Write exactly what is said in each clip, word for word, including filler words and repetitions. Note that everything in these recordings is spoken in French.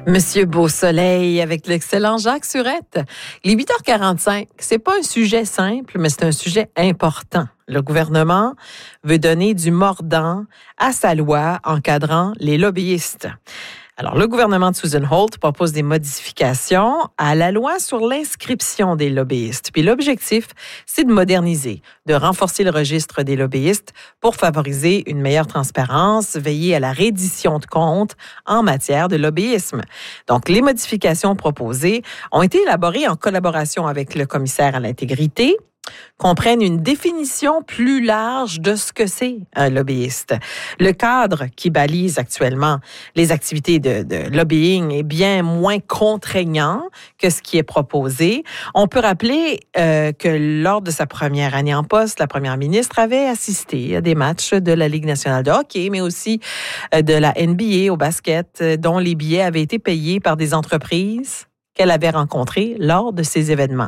Monsieur Beausoleil avec l'excellent Jacques Surette. Les huit heures quarante-cinq, c'est pas un sujet simple, mais c'est un sujet important. Le gouvernement veut donner du mordant à sa loi encadrant les lobbyistes. Alors, le gouvernement de Susan Holt propose des modifications à la loi sur l'inscription des lobbyistes. Puis l'objectif, c'est de moderniser, de renforcer le registre des lobbyistes pour favoriser une meilleure transparence, veiller à la reddition de comptes en matière de lobbyisme. Donc, les modifications proposées ont été élaborées en collaboration avec le commissaire à l'intégrité, comprennent une définition plus large de ce que c'est un lobbyiste. Le cadre qui balise actuellement les activités de, de lobbying est bien moins contraignant que ce qui est proposé. On peut rappeler euh, que lors de sa première année en poste, la première ministre avait assisté à des matchs de la Ligue nationale de hockey, mais aussi euh, de la N B A au basket, dont les billets avaient été payés par des entreprises qu'elle avait rencontrées lors de ces événements.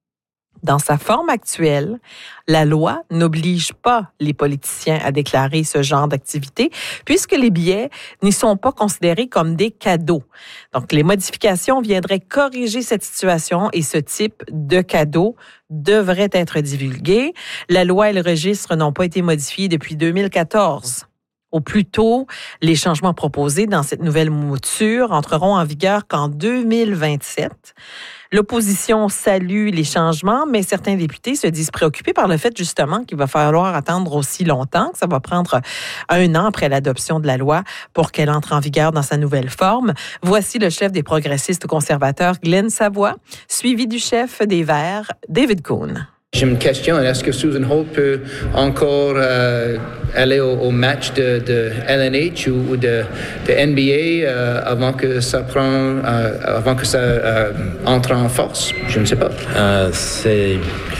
Dans sa forme actuelle, la loi n'oblige pas les politiciens à déclarer ce genre d'activité puisque les billets n'y sont pas considérés comme des cadeaux. Donc, les modifications viendraient corriger cette situation et ce type de cadeau devrait être divulgué. La loi et le registre n'ont pas été modifiés depuis deux mille quatorze. Au plus tôt, les changements proposés dans cette nouvelle mouture entreront en vigueur qu'en deux mille vingt-sept. L'opposition salue les changements, mais certains députés se disent préoccupés par le fait justement qu'il va falloir attendre aussi longtemps, que ça va prendre un an après l'adoption de la loi pour qu'elle entre en vigueur dans sa nouvelle forme. Voici le chef des progressistes conservateurs, Glenn Savoie, suivi du chef des Verts, David Coon. Je me questionne, est-ce que Susan Holt peut encore euh, aller au, au match de, de L N H ou, ou de, de N B A euh, avant que ça prend, euh, avant que ça euh, entre en force? Je ne sais pas. Euh, c'est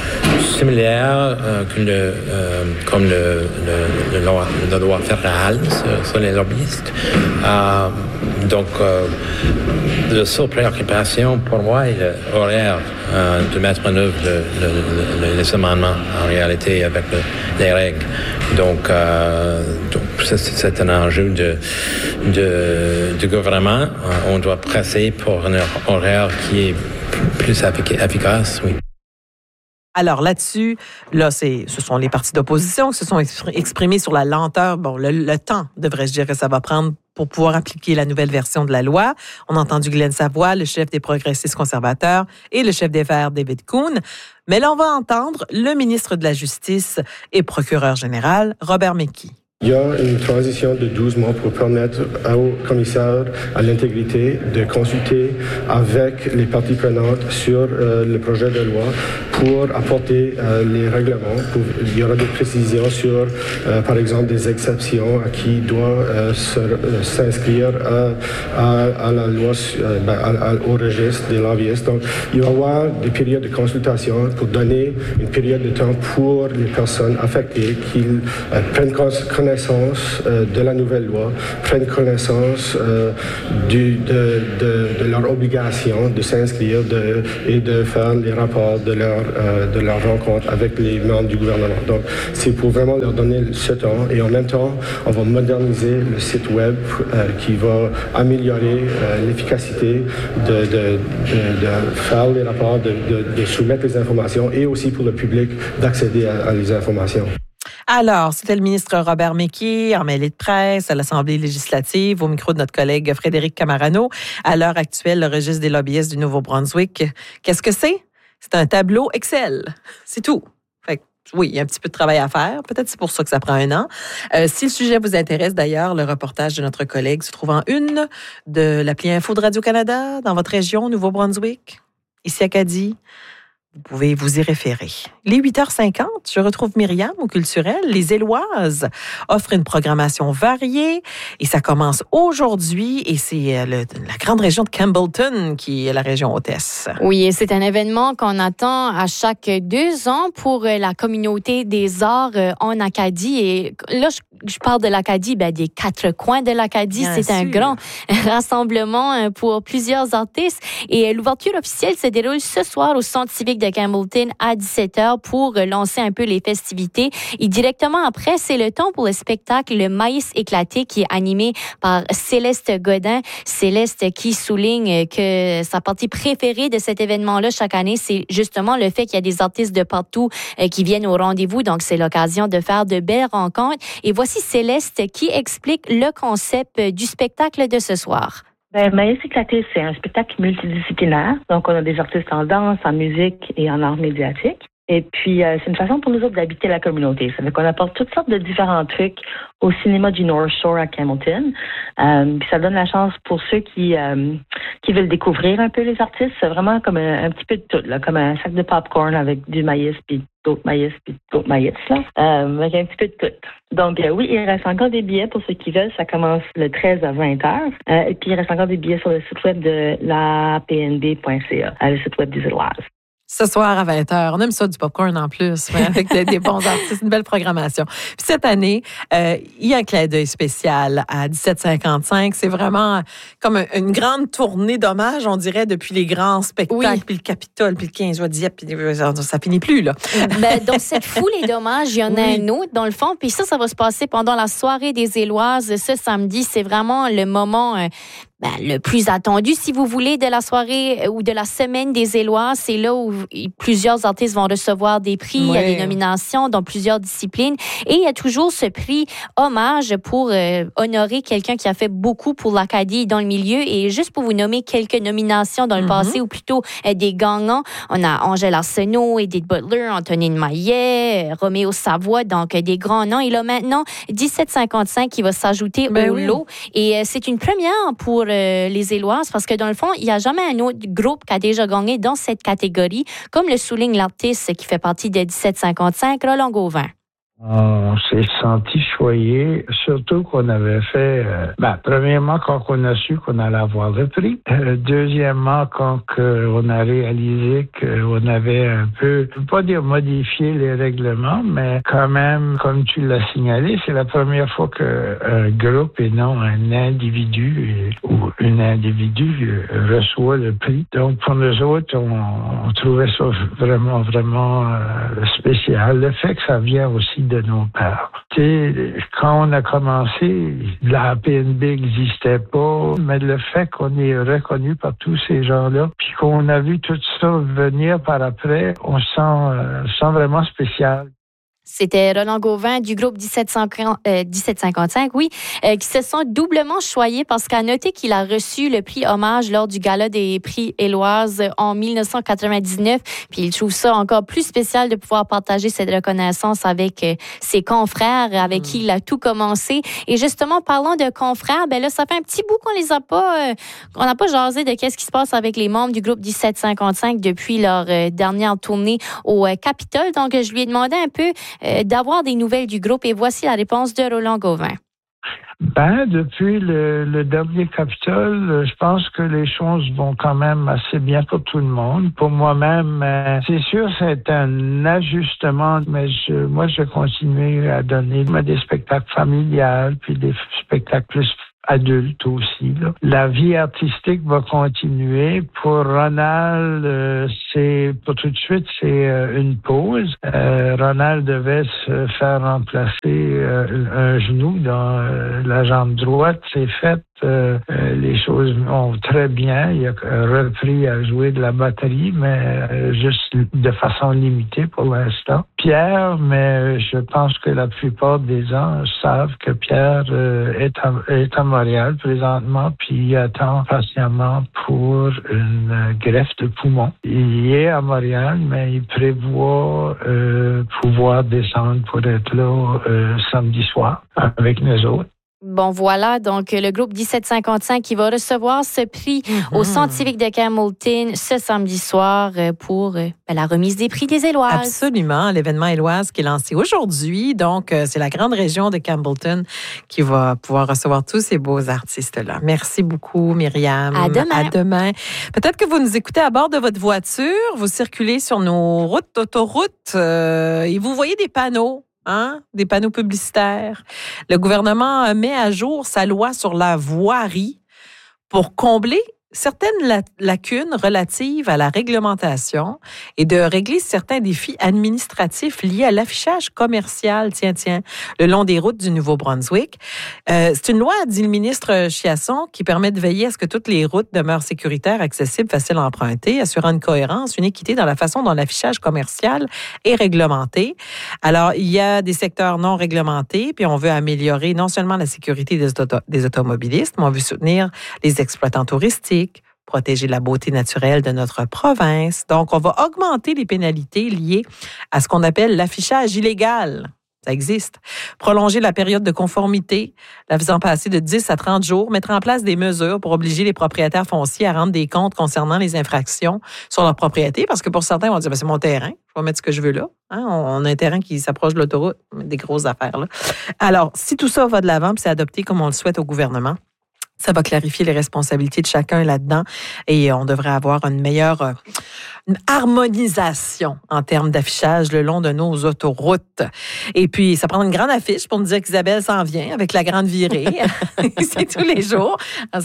similaire euh, que le, euh, comme le, le, le, loi, le loi fédérale sur, sur les lobbyistes. Euh, donc, euh, la seule préoccupation pour moi est l'horaire euh, de mettre en œuvre le, le, le, les amendements en réalité avec le, les règles. Donc, euh, donc c'est, c'est un enjeu de, de, de gouvernement. On doit presser pour un horaire qui est plus efficace, oui. Alors là-dessus, là, c'est, ce sont les partis d'opposition qui se sont exprimés sur la lenteur. Bon, le, le temps, devrais-je dire, que ça va prendre pour pouvoir appliquer la nouvelle version de la loi. On a entendu Glenn Savoie, le chef des progressistes conservateurs, et le chef des Verts, David Coon. Mais là, on va entendre le ministre de la Justice et procureur général, Robert McKee. Il y a une transition de douze mois pour permettre au commissaire à l'intégrité de consulter avec les parties prenantes sur euh, le projet de loi pour apporter euh, les règlements. Pour, il y aura des précisions sur, euh, par exemple, des exceptions à qui doit euh, se, euh, s'inscrire à, à, à la loi, euh, ben, à, à, au registre des lobbyistes. Donc, il va y avoir des périodes de consultation pour donner une période de temps pour les personnes affectées qu'ils euh, prennent connaissance Euh, de la nouvelle loi, prennent connaissance euh, du, de, de, de leur obligation de s'inscrire de, et de faire les rapports de leur, euh, de leur rencontre avec les membres du gouvernement. Donc, c'est pour vraiment leur donner ce temps et en même temps, on va moderniser le site web euh, qui va améliorer euh, l'efficacité de, de, de, de faire les rapports, de, de, de soumettre les informations et aussi pour le public d'accéder à, à les informations. Alors, c'était le ministre Robert McKee en mêlée de presse à l'Assemblée législative au micro de notre collègue Frédéric Camarano. À l'heure actuelle, le registre des lobbyistes du Nouveau-Brunswick, qu'est-ce que c'est? C'est un tableau Excel. C'est tout. Fait que, oui, il y a un petit peu de travail à faire. Peut-être c'est pour ça que ça prend un an. Euh, si le sujet vous intéresse, d'ailleurs, le reportage de notre collègue se trouve en une de l'appli Info de Radio-Canada dans votre région, Nouveau-Brunswick, ici à Acadie. Vous pouvez vous y référer. Les huit heures cinquante, je retrouve Myriam au Culturel. Les Éloises offrent une programmation variée et ça commence aujourd'hui et c'est le, la grande région de Campbellton qui est la région hôtesse. Oui, et c'est un événement qu'on attend à chaque deux ans pour la communauté des arts en Acadie. Et là, je, je parle de l'Acadie, ben, des quatre coins de l'Acadie. Bien c'est sûr. Un grand rassemblement pour plusieurs artistes et l'ouverture officielle se déroule ce soir au Centre civique de Campbellton à dix-sept heures pour lancer un peu les festivités. Et directement après, c'est le temps pour le spectacle Le Maïs éclaté qui est animé par Céleste Godin. Céleste qui souligne que sa partie préférée de cet événement-là chaque année, c'est justement le fait qu'il y a des artistes de partout euh, qui viennent au rendez-vous. Donc, c'est l'occasion de faire de belles rencontres. Et voici Céleste qui explique le concept du spectacle de ce soir. Ben, Maïs éclaté, c'est un spectacle multidisciplinaire. Donc, on a des artistes en danse, en musique et en art médiatique. Et puis, euh, c'est une façon pour nous autres d'habiter la communauté. Ça veut qu'on apporte toutes sortes de différents trucs au cinéma du North Shore à Campbellton. Euh, puis ça donne la chance pour ceux qui euh, qui veulent découvrir un peu les artistes. C'est vraiment comme un, un petit peu de tout, là, comme un sac de popcorn avec du maïs, puis d'autres maïs, puis d'autres maïs, là, euh, avec un petit peu de tout. Donc, euh, oui, il reste encore des billets pour ceux qui veulent. Ça commence le treize à vingt heures. Euh, et puis, il reste encore des billets sur le site web de la p n b point c a, le site web des Éloises. Ce soir à vingt heures. On aime ça, du popcorn en plus, ouais, avec des, des bons artistes, une belle programmation. Puis cette année, euh, il y a un clin d'œil spécial à dix-sept cinquante-cinq. C'est vraiment comme un, une grande tournée d'hommage, on dirait, depuis les grands spectacles, oui. Puis le Capitole, puis le quinze juin, puis ça finit plus, là. Ben, dans cette foulée d'hommages, il y en a oui. un autre, dans le fond. Puis ça, ça va se passer pendant la soirée des Éloises ce samedi. C'est vraiment le moment... Euh, Ben, le plus attendu, si vous voulez, de la soirée ou de la semaine des Éloises. C'est là où plusieurs artistes vont recevoir des prix. Oui. Il y a des nominations dans plusieurs disciplines. Et il y a toujours ce prix hommage pour euh, honorer quelqu'un qui a fait beaucoup pour l'Acadie dans le milieu. Et juste pour vous nommer quelques nominations dans le mm-hmm. passé, ou plutôt euh, des gagnants, on a Angèle Arsenault, Edith Butler, Antonine Maillet, euh, Roméo Savoie, donc euh, des grands noms. Et là, maintenant, dix-sept cinquante-cinq qui va s'ajouter ben au oui. lot. Et euh, c'est une première pour les Éloises, parce que dans le fond, il n'y a jamais un autre groupe qui a déjà gagné dans cette catégorie, comme le souligne l'artiste qui fait partie de dix-sept cinquante-cinq, Roland Gauvin. On s'est senti choyé, surtout qu'on avait fait, euh, ben, premièrement, quand on a su qu'on allait avoir le prix. Euh, deuxièmement, quand euh, on a réalisé qu'on avait un peu, je ne veux pas dire modifié les règlements, mais quand même, comme tu l'as signalé, c'est la première fois qu'un groupe et non un individu ou une individu reçoit le prix. Donc, pour nous autres, on, on trouvait ça vraiment, vraiment euh, spécial. Le fait que ça vient aussi de nos pères. Tu sais, quand on a commencé, la P N B n'existait pas, mais le fait qu'on est reconnu par tous ces gens-là, puis qu'on a vu tout ça venir par après, on se sent, euh, sent vraiment spécial. C'était Roland Gauvin du groupe dix-sept cinquante-cinq, oui, euh, qui se sont doublement choyés parce qu'à noter qu'il a reçu le prix hommage lors du gala des prix Éloises en dix-neuf cent quatre-vingt-dix-neuf. Puis il trouve ça encore plus spécial de pouvoir partager cette reconnaissance avec euh, ses confrères avec mmh. qui il a tout commencé. Et justement, parlant de confrères, ben là, ça fait un petit bout qu'on les a pas, euh, on n'a pas jasé de qu'est-ce qui se passe avec les membres du groupe dix-sept cinquante-cinq depuis leur euh, dernière tournée au euh, Capitole. Donc, je lui ai demandé un peu Euh, d'avoir des nouvelles du groupe. Et voici la réponse de Roland Gauvin. Ben, depuis le, le dernier Capitole, je pense que les choses vont quand même assez bien pour tout le monde. Pour moi-même, euh, c'est sûr, c'est un ajustement, mais je, moi, je continue à donner des spectacles familiales, puis des spectacles plus adultes aussi. Là. La vie artistique va continuer. Pour Ronald, euh, c'est pour tout de suite, c'est euh, une pause. Euh, Ronald devait se faire remplacer euh, un genou dans euh, la jambe droite. C'est fait. Euh, euh, les choses vont très bien. Il a repris à jouer de la batterie, mais euh, juste de façon limitée pour l'instant. Pierre, mais je pense que la plupart des gens savent que Pierre euh, est, à, est à Montréal présentement, puis il attend patiemment pour une euh, greffe de poumon. Il est à Montréal, mais il prévoit euh, pouvoir descendre pour être là euh, samedi soir avec nous autres. Bon, voilà, donc le groupe dix-sept cinquante-cinq qui va recevoir ce prix mm-hmm. au Centre civique de Campbellton ce samedi soir pour ben, la remise des prix des Éloises. Absolument, l'événement Éloises qui est lancé aujourd'hui. Donc, c'est la grande région de Campbellton qui va pouvoir recevoir tous ces beaux artistes-là. Merci beaucoup, Myriam. À demain. À demain. Peut-être que vous nous écoutez à bord de votre voiture, vous circulez sur nos routes, autoroutes, euh, et vous voyez des panneaux. Hein? Des panneaux publicitaires. Le gouvernement met à jour sa loi sur la voirie pour combler certaines lacunes relatives à la réglementation et de régler certains défis administratifs liés à l'affichage commercial, tiens, tiens, le long des routes du Nouveau-Brunswick. Euh, c'est une loi, dit le ministre Chiasson, qui permet de veiller à ce que toutes les routes demeurent sécuritaires, accessibles, faciles à emprunter, assurant une cohérence, une équité dans la façon dont l'affichage commercial est réglementé. Alors, il y a des secteurs non réglementés, puis on veut améliorer non seulement la sécurité des, auto- des automobilistes, mais on veut soutenir les exploitants touristiques, protéger la beauté naturelle de notre province. Donc, on va augmenter les pénalités liées à ce qu'on appelle l'affichage illégal. Ça existe. Prolonger la période de conformité, la faisant passer de dix à trente jours, mettre en place des mesures pour obliger les propriétaires fonciers à rendre des comptes concernant les infractions sur leur propriété, parce que pour certains, on va dire, ben, c'est mon terrain, je vais mettre ce que je veux là. Hein? On a un terrain qui s'approche de l'autoroute, des grosses affaires là. Alors, si tout ça va de l'avant, puis c'est adopté comme on le souhaite au gouvernement, ça va clarifier les responsabilités de chacun là-dedans et on devrait avoir une meilleure une harmonisation en termes d'affichage le long de nos autoroutes. Et puis, ça prend une grande affiche pour nous dire qu'Isabelle s'en vient avec la grande virée. C'est tous les jours.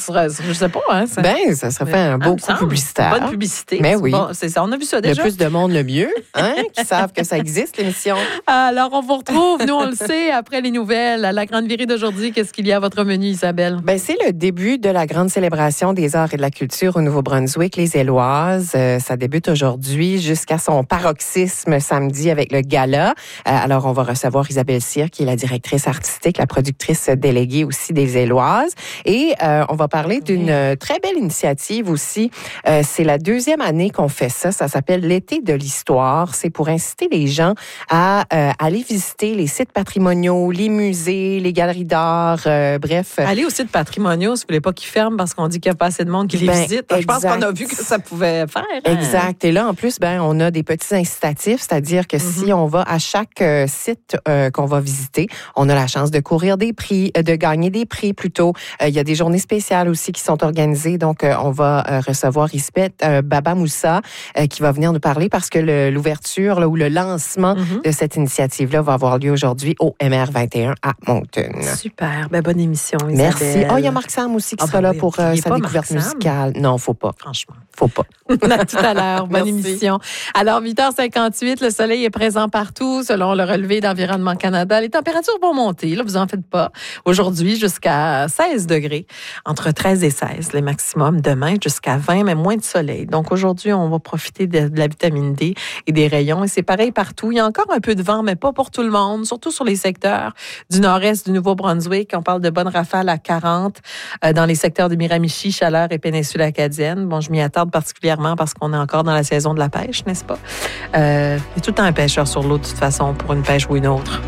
Je sais pas. Hein, ça... Ben, ça serait fait un beau coup publicitaire. Bonne publicité. Mais oui. Bon, c'est ça. On a vu ça déjà. Le plus de monde, le mieux. Hein, qui savent que ça existe, l'émission. Alors, on vous retrouve, nous, on le sait, après les nouvelles. À la grande virée d'aujourd'hui, qu'est-ce qu'il y a à votre menu, Isabelle? Ben, c'est le début de la grande célébration des arts et de la culture au Nouveau-Brunswick, les Éloises. Euh, ça débute aujourd'hui jusqu'à son paroxysme samedi avec le gala. Euh, alors, on va recevoir Isabelle Cyr, qui est la directrice artistique, la productrice déléguée aussi des Éloises. Et euh, on va parler d'une oui. très belle initiative aussi. Euh, c'est la deuxième année qu'on fait ça. Ça s'appelle l'Été de l'Histoire. C'est pour inciter les gens à euh, aller visiter les sites patrimoniaux, les musées, les galeries d'art, euh, bref. Aller aux sites patrimoniaux, si vous voulez pas qu'ils ferment parce qu'on dit qu'il n'y a pas assez de monde qui les ben, visite. Je pense qu'on a vu que ça pouvait faire. Hein? Exact. Et là, en plus, ben, on a des petits incitatifs, c'est-à-dire que mm-hmm. si on va à chaque euh, site euh, qu'on va visiter, on a la chance de courir des prix, euh, de gagner des prix plutôt. Euh, il y a des journées spéciales aussi qui sont organisées. Donc, euh, on va euh, recevoir Isbeth euh, Baba Moussa euh, qui va venir nous parler parce que le, l'ouverture là, ou le lancement mm-hmm. de cette initiative-là va avoir lieu aujourd'hui au M R vingt et un à Moncton. Super. Ben, bonne émission, Isabelle. Merci. Oh, il y a Marc Sam aussi qui ah, sera ben là oui, pour euh, sa découverte musicale. Non, faut pas. Franchement. Faut pas. À tout à l'heure. Bonne émission. Alors, huit heures cinquante-huit, le soleil est présent partout selon le relevé d'Environnement Canada. Les températures vont monter, là, vous en faites pas. Aujourd'hui, jusqu'à seize degrés, entre treize et seize, les maximums. Demain, jusqu'à vingt, mais moins de soleil. Donc, aujourd'hui, on va profiter de, de la vitamine D et des rayons. Et c'est pareil partout. Il y a encore un peu de vent, mais pas pour tout le monde, surtout sur les secteurs du nord-est du Nouveau-Brunswick. On parle de bonnes rafales à quarante euh, dans les secteurs de Miramichi, Chaleur et péninsule acadienne. Bon, je m'y attarde particulièrement parce qu'on est encore dans la saison de la pêche, n'est-ce pas? Euh, il y a tout le temps un pêcheur sur l'eau, de toute façon, pour une pêche ou une autre.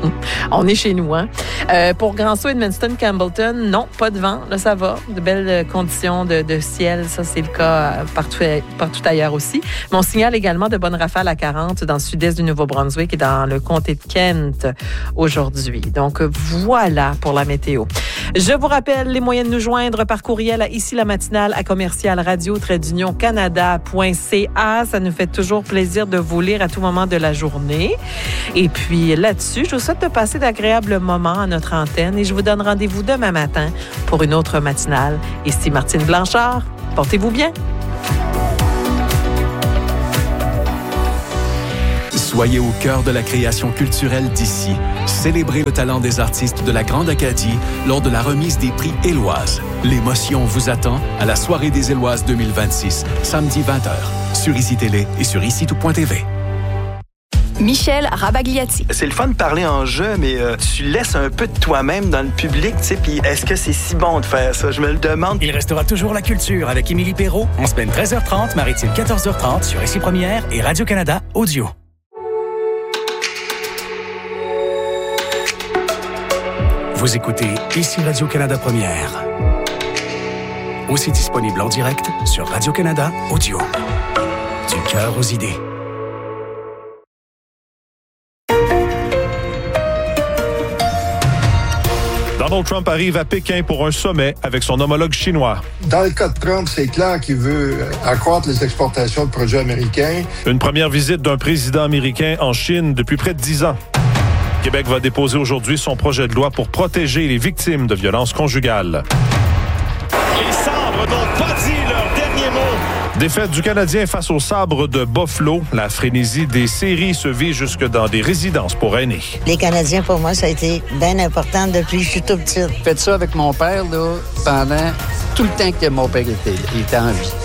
On est chez nous, hein? Euh, pour Grand-Sault, Edmundston, Campbellton, non, pas de vent. Là, ça va. De belles conditions de, de ciel. Ça, c'est le cas partout, partout ailleurs aussi. Mais on signale également de bonnes rafales à quarante dans le sud-est du Nouveau-Brunswick et dans le comté de Kent aujourd'hui. Donc, voilà pour la météo. Je vous rappelle les moyens de nous joindre par courriel à ici la matinale à commercial radio trait d'union canada point c a. Ça nous fait toujours plaisir de vous lire à tout moment de la journée. Et puis là-dessus, je vous souhaite de passer d'agréables moments à notre antenne et je vous donne rendez-vous demain matin pour une autre matinale. Ici Martine Blanchard. Portez-vous bien. Soyez au cœur de la création culturelle d'ici. Célébrez le talent des artistes de la Grande Acadie lors de la remise des prix Éloises. L'émotion vous attend à la Soirée des Éloises deux mille vingt-six, samedi vingt heures, sur Ici Télé et sur ici tout point t v. Michel Rabagliati. C'est le fun de parler en jeu, mais euh, tu laisses un peu de toi-même dans le public, tu sais, puis est-ce que c'est si bon de faire ça? Je me le demande. Il restera toujours la culture avec Émilie Perrault, en semaine treize heures trente, maritime quatorze heures trente sur Ici Première et Radio-Canada Audio. Vous écoutez Ici Radio-Canada Première. Aussi disponible en direct sur Radio-Canada Audio. Du cœur aux idées. Donald Trump arrive à Pékin pour un sommet avec son homologue chinois. Dans le cas de Trump, c'est clair qu'il veut accroître les exportations de produits américains. Une première visite d'un président américain en Chine depuis près de dix ans. Québec va déposer aujourd'hui son projet de loi pour protéger les victimes de violences conjugales. Les sabres n'ont pas dit le Défaite du Canadien face au Sabres de Buffalo. La frénésie des séries se vit jusque dans des résidences pour aînés. Les Canadiens, pour moi, ça a été bien important depuis que je suis tout petite. J'ai fait ça avec mon père là, pendant tout le temps que mon père était, il était en vie.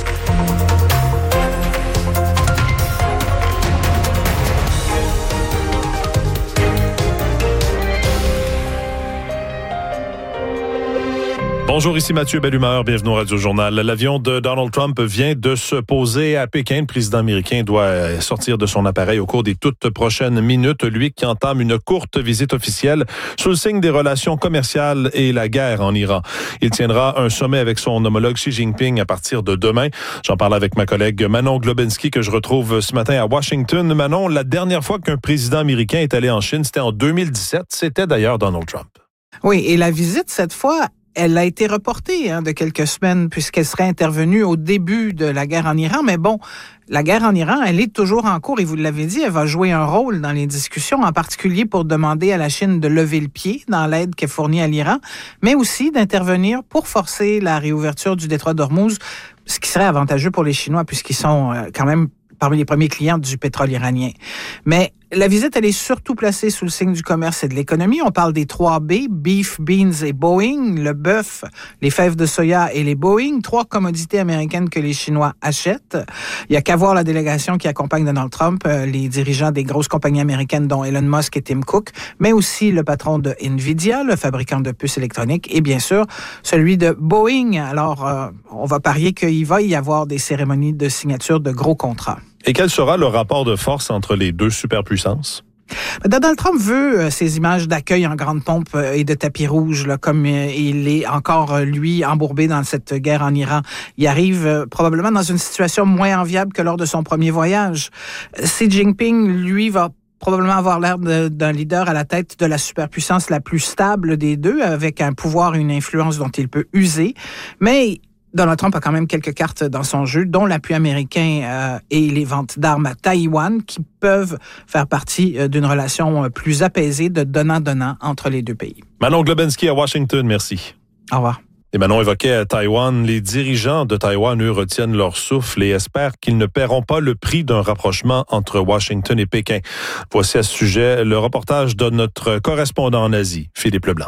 Bonjour, ici Mathieu Bellumeur, bienvenue au Radio Journal. L'avion de Donald Trump vient de se poser à Pékin. Le président américain doit sortir de son appareil au cours des toutes prochaines minutes, lui qui entame une courte visite officielle sous le signe des relations commerciales et la guerre en Iran. Il tiendra un sommet avec son homologue Xi Jinping à partir de demain. J'en parle avec ma collègue Manon Globensky que je retrouve ce matin à Washington. Manon, la dernière fois qu'un président américain est allé en Chine, c'était en deux mille dix-sept. C'était d'ailleurs Donald Trump. Oui, et la visite, cette fois, elle a été reportée hein, de quelques semaines puisqu'elle serait intervenue au début de la guerre en Iran. Mais bon, la guerre en Iran, elle est toujours en cours et vous l'avez dit, elle va jouer un rôle dans les discussions, en particulier pour demander à la Chine de lever le pied dans l'aide qu'elle fournit à l'Iran, mais aussi d'intervenir pour forcer la réouverture du détroit d'Ormuz, ce qui serait avantageux pour les Chinois puisqu'ils sont euh, quand même parmi les premiers clients du pétrole iranien. Mais la visite, elle est surtout placée sous le signe du commerce et de l'économie. On parle des trois B, beef, beans et Boeing, le bœuf, les fèves de soya et les Boeing, trois commodités américaines que les Chinois achètent. Il y a qu'à voir la délégation qui accompagne Donald Trump, euh, les dirigeants des grosses compagnies américaines dont Elon Musk et Tim Cook, mais aussi le patron de Nvidia, le fabricant de puces électroniques, et bien sûr, celui de Boeing. Alors, euh, on va parier qu'il va y avoir des cérémonies de signature de gros contrats. Et quel sera le rapport de force entre les deux superpuissances? Donald Trump veut euh, ces images d'accueil en grande pompe euh, et de tapis rouge, là, comme euh, il est encore, euh, lui, embourbé dans cette guerre en Iran. Il arrive euh, probablement dans une situation moins enviable que lors de son premier voyage. Xi Jinping, lui, va probablement avoir l'air de, d'un leader à la tête de la superpuissance la plus stable des deux, avec un pouvoir et une influence dont il peut user. Mais Donald Trump a quand même quelques cartes dans son jeu, dont l'appui américain euh, et les ventes d'armes à Taïwan, qui peuvent faire partie euh, d'une relation euh, plus apaisée de donnant-donnant entre les deux pays. Manon Globensky à Washington, merci. Au revoir. Et Manon évoquait Taïwan. Les dirigeants de Taïwan, eux, retiennent leur souffle et espèrent qu'ils ne paieront pas le prix d'un rapprochement entre Washington et Pékin. Voici à ce sujet le reportage de notre correspondant en Asie, Philippe Leblanc.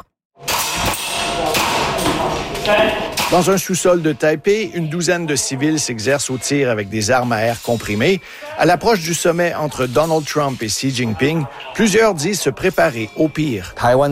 Dans un sous-sol de Taipei, une douzaine de civils s'exercent au tir avec des armes à air comprimées. À l'approche du sommet entre Donald Trump et Xi Jinping, plusieurs disent se préparer au pire.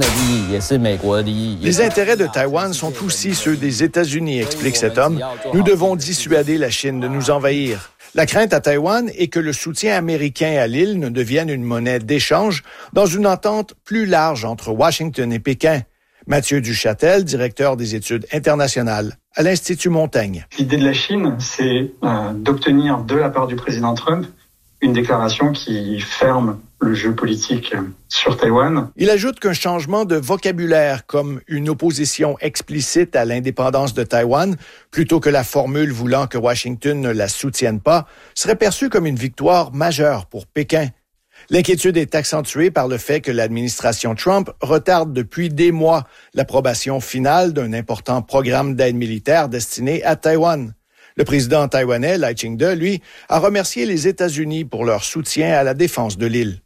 Les intérêts de Taïwan sont aussi ceux des États-Unis, explique cet homme. Nous devons dissuader la Chine de nous envahir. La crainte à Taïwan est que le soutien américain à l'île ne devienne une monnaie d'échange dans une entente plus large entre Washington et Pékin. Mathieu Duchâtel, directeur des études internationales à l'Institut Montaigne. L'idée de la Chine, c'est euh, d'obtenir de la part du président Trump une déclaration qui ferme le jeu politique sur Taïwan. Il ajoute qu'un changement de vocabulaire, comme une opposition explicite à l'indépendance de Taïwan, plutôt que la formule voulant que Washington ne la soutienne pas, serait perçu comme une victoire majeure pour Pékin. L'inquiétude est accentuée par le fait que l'administration Trump retarde depuis des mois l'approbation finale d'un important programme d'aide militaire destiné à Taïwan. Le président taïwanais, Lai Ching-te, lui, a remercié les États-Unis pour leur soutien à la défense de l'île.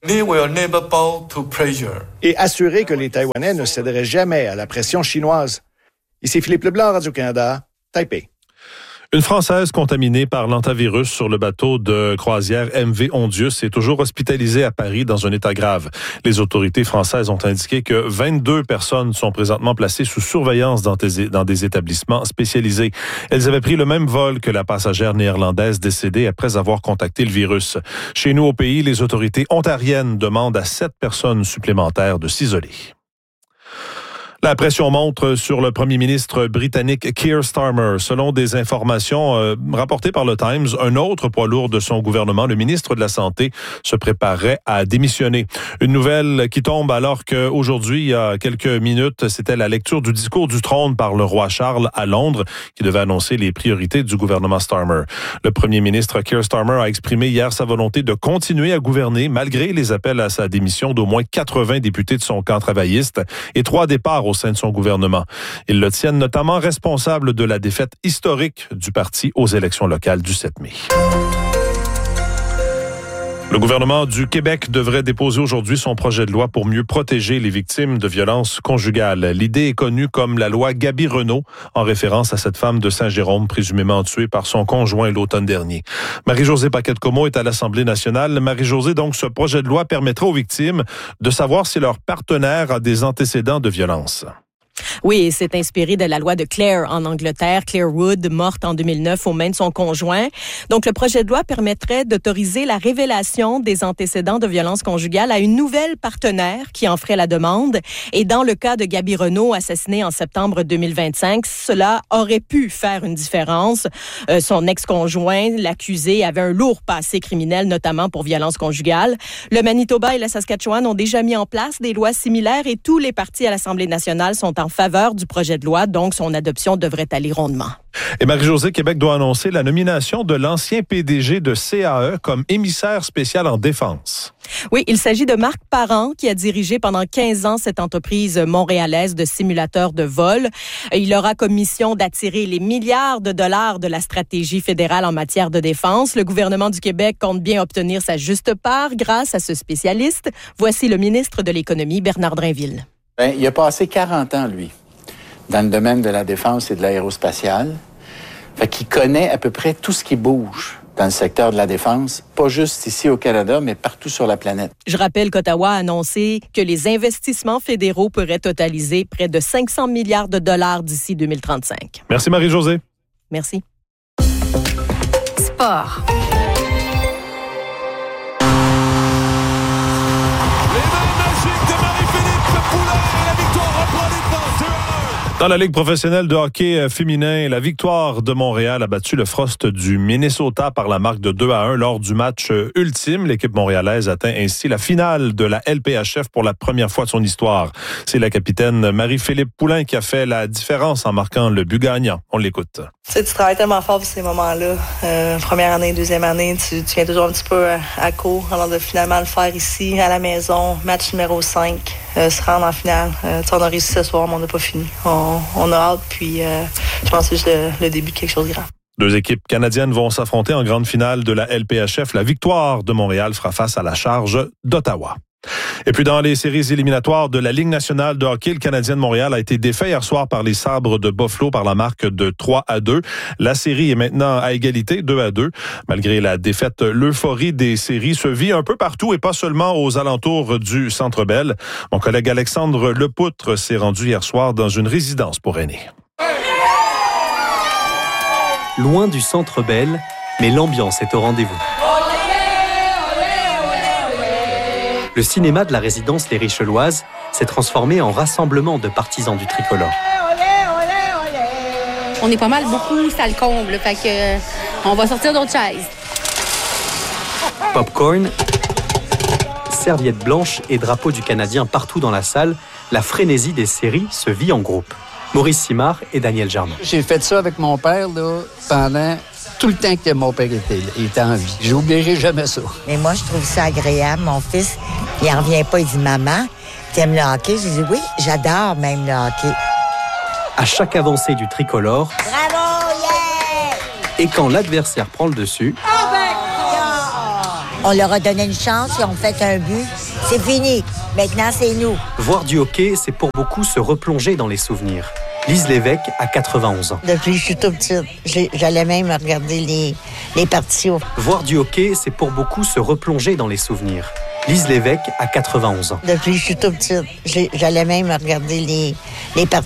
Et assuré que les Taïwanais ne céderaient jamais à la pression chinoise. Ici Philippe Leblanc, Radio-Canada, Taipei. Une Française contaminée par l'hantavirus sur le bateau de croisière M V Ondius est toujours hospitalisée à Paris dans un état grave. Les autorités françaises ont indiqué que vingt-deux personnes sont présentement placées sous surveillance dans des, dans des établissements spécialisés. Elles avaient pris le même vol que la passagère néerlandaise décédée après avoir contacté le virus. Chez nous au pays, les autorités ontariennes demandent à sept personnes supplémentaires de s'isoler. La pression monte sur le premier ministre britannique Keir Starmer. Selon des informations euh, rapportées par le Times, un autre poids lourd de son gouvernement, le ministre de la Santé, se préparerait à démissionner. Une nouvelle qui tombe alors qu'aujourd'hui, il y a quelques minutes, c'était la lecture du discours du trône par le roi Charles à Londres qui devait annoncer les priorités du gouvernement Starmer. Le premier ministre Keir Starmer a exprimé hier sa volonté de continuer à gouverner malgré les appels à sa démission d'au moins quatre-vingts députés de son camp travailliste et trois départs au sein de son gouvernement. Ils le tiennent notamment responsable de la défaite historique du parti aux élections locales du sept mai. Le gouvernement du Québec devrait déposer aujourd'hui son projet de loi pour mieux protéger les victimes de violences conjugales. L'idée est connue comme la loi Gabi-Renault, en référence à cette femme de Saint-Jérôme présumément tuée par son conjoint l'automne dernier. Marie-Josée Paquette-Comeau est à l'Assemblée nationale. Marie-Josée, donc, ce projet de loi permettra aux victimes de savoir si leur partenaire a des antécédents de violence. Oui, c'est inspiré de la loi de Clare en Angleterre, Clare Wood, morte en deux mille neuf aux mains de son conjoint. Donc, le projet de loi permettrait d'autoriser la révélation des antécédents de violence conjugale à une nouvelle partenaire qui en ferait la demande. Et dans le cas de Gabi Renault, assassinée en septembre deux mille vingt-cinq, cela aurait pu faire une différence. Euh, son ex-conjoint, l'accusé, avait un lourd passé criminel, notamment pour violence conjugale. Le Manitoba et la Saskatchewan ont déjà mis en place des lois similaires et tous les partis à l'Assemblée nationale sont en faveur du projet de loi, donc son adoption devrait aller rondement. Et Marie-Josée, Québec doit annoncer la nomination de l'ancien P D G de C A E comme émissaire spécial en défense. Oui, il s'agit de Marc Parent qui a dirigé pendant quinze ans cette entreprise montréalaise de simulateurs de vol. Il aura comme mission d'attirer les milliards de dollars de la stratégie fédérale en matière de défense. Le gouvernement du Québec compte bien obtenir sa juste part grâce à ce spécialiste. Voici le ministre de l'Économie, Bernard Drainville. Bien, il a passé quarante ans, lui, dans le domaine de la défense et de l'aérospatiale. Fait qu'il connaît à peu près tout ce qui bouge dans le secteur de la défense, pas juste ici au Canada, mais partout sur la planète. Je rappelle qu'Ottawa a annoncé que les investissements fédéraux pourraient totaliser près de cinq cents milliards de dollars d'ici deux mille trente-cinq. Merci Marie-Josée. Merci. Sport. Dans la Ligue professionnelle de hockey féminin, la victoire de Montréal a battu le Frost du Minnesota par la marque de deux à un lors du match ultime. L'équipe montréalaise atteint ainsi la finale de la L P H F pour la première fois de son histoire. C'est la capitaine Marie-Philippe Poulin qui a fait la différence en marquant le but gagnant. On l'écoute. Tu sais, tu travailles tellement fort pour ces moments-là. Euh, première année, deuxième année, tu, tu viens toujours un petit peu à court. Alors de finalement le faire ici, à la maison, match numéro cinq, euh, se rendre en finale. Euh, tu sais, on a réussi ce soir, mais on n'a pas fini. On, on a hâte, puis euh, je pense que c'est juste le, le début de quelque chose de grand. Deux équipes canadiennes vont s'affronter en grande finale de la L P H F. La victoire de Montréal fera face à la charge d'Ottawa. Et puis dans les séries éliminatoires de la Ligue nationale de hockey, le Canadien de Montréal a été défait hier soir par les Sabres de Buffalo par la marque de trois à deux. La série est maintenant à égalité, deux à deux. Malgré la défaite, l'euphorie des séries se vit un peu partout et pas seulement aux alentours du Centre Bell. Mon collègue Alexandre Lepoutre s'est rendu hier soir dans une résidence pour aînés. Loin du Centre Bell, mais l'ambiance est au rendez-vous. Le cinéma de la résidence Les Richeloises s'est transformé en rassemblement de partisans du tricolore. On est pas mal beaucoup, ça le comble, fait que on va sortir d'autres chaises. Popcorn, serviettes blanches et drapeaux du Canadien partout dans la salle, la frénésie des séries se vit en groupe. Maurice Simard et Daniel Germain. J'ai fait ça avec mon père là, pendant tout le temps que mon père était, il était en vie. J'oublierai jamais ça. Mais moi, je trouve ça agréable. Mon fils, il en revient pas. Il dit, maman, t'aimes le hockey? Je dis, oui, j'adore même le hockey. À chaque avancée du tricolore, bravo, yeah! Et quand l'adversaire prend le dessus, oh ben, on leur a donné une chance, ils ont fait un but. C'est fini. Maintenant, c'est nous. Voir du hockey, c'est pour beaucoup se replonger dans les souvenirs. Lise Lévesque a quatre-vingt-onze ans. Depuis que je suis toute petite, j'allais même regarder les, les parties. Voir du hockey, c'est pour beaucoup se replonger dans les souvenirs. Lise Lévesque a quatre-vingt-onze ans. Depuis que je suis toute petite, j'allais même regarder les, les parties.